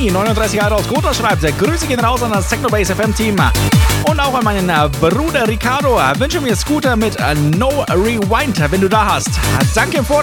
Benny, 39 Jahre aus Gotha, schreibt, Grüße gehen raus an das Technobase FM Team und auch an meinen Bruder Ricardo. Wünsche mir Scooter mit No Rewind, wenn du da hast. Danke im Voraus.